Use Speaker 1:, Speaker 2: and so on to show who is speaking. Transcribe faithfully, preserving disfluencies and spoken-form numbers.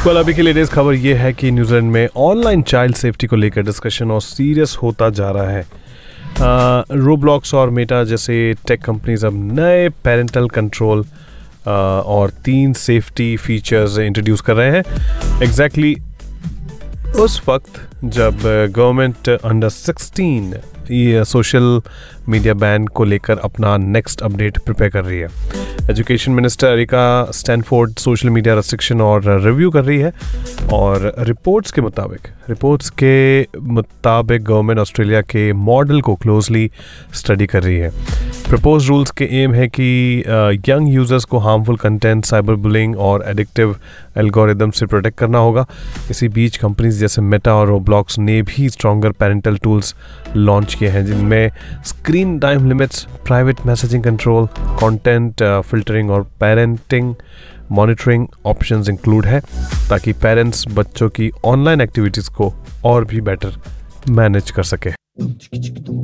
Speaker 1: well, अभी की latest खबर ये है कि न्यूजीलैंड में ऑनलाइन चाइल्ड सेफ्टी को लेकर डिस्कशन और सीरियस होता जा रहा है। रोब्लॉक्स और मेटा जैसे टेक कंपनीज अब नए पेरेंटल कंट्रोल और तीन सेफ्टी फीचर्स इंट्रोड्यूस कर रहे हैं एग्जैक्टली exactly उस वक्त जब गवर्नमेंट अंडर सिक्सटीन ये सोशल मीडिया बैन को लेकर अपना नेक्स्ट अपडेट प्रिपेयर कर रही है। Education minister areca Stanford social media restriction और रिव्यू कर रही है और रिपोर्ट्स के मुताबिक रिपोर्ट्स के मुताबिक गवर्नमेंट ऑस्ट्रेलिया के मॉडल को क्लोजली स्टडी कर रही है। प्रपोज रूल्स के एम है कि यंग यूजर्स को हार्मफुल कंटेंट, साइबर बुलिंग और एडिक्टिव एल्गोरिदम से प्रोटेक्ट करना होगा। इसी बीच कंपनीज जैसे मेटा और रोब्लॉक्स ने भी स्ट्रॉन्गर पेरेंटल टूल्स लॉन्च किए हैं जिनमें screen time limits, private messaging control, content filtering और पेरेंटिंग मॉनिटरिंग ऑप्शंस इंक्लूड है ताकि पेरेंट्स बच्चों की ऑनलाइन एक्टिविटीज़ को और भी बेटर मैनेज कर सके।